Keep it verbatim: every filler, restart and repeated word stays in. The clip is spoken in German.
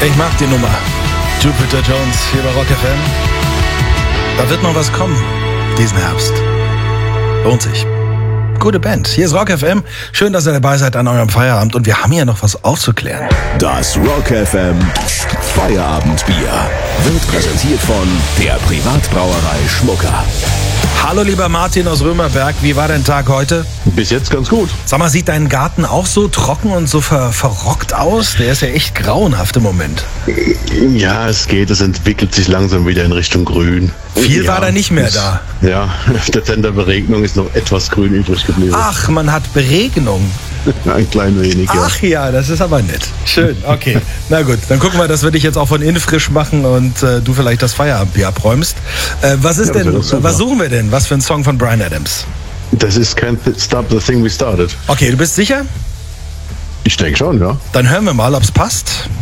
Ich mag die Nummer. Jupiter Jones hier bei Rock F M. Da wird noch was kommen, diesen Herbst. Lohnt sich. Gute Band. Hier ist Rock F M. Schön, dass ihr dabei seid an eurem Feierabend. Und wir haben hier noch was aufzuklären. Das Rock F M Feierabendbier wird präsentiert von der Privatbrauerei Schmucker. Hallo lieber Martin aus Römerberg, wie war dein Tag heute? Bis jetzt ganz gut. Sag mal, sieht dein Garten auch so trocken und so ver- verrockt aus? Der ist ja echt grauenhaft im Moment. Ja, es geht. Es entwickelt sich langsam wieder in Richtung Grün. Viel ja, war da nicht mehr es, da. Ja, dezenter Beregnung ist noch etwas grün übrig geblieben. Ach, man hat Beregnung. Ein klein wenig, ja. Ach ja, das ist aber nett. Schön, okay. Na gut, dann gucken wir, dass wir dich jetzt auch von innen frisch machen und äh, du vielleicht das Feierabendbier abräumst. Äh, was ist Ja, denn, super. was suchen wir denn? Was für ein Song von Bryan Adams? Das ist Can't Stop the Thing We Started. Okay, du bist sicher? Ich denke schon, ja. Dann hören wir mal, ob's passt.